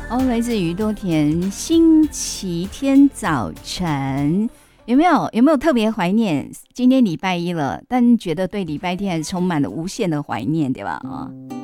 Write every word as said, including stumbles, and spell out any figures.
哦，来自宇多田，星期天早晨，有没有有没有特别怀念？今天礼拜一了，但觉得对礼拜天还是充满了无限的怀念，对吧？啊、哦。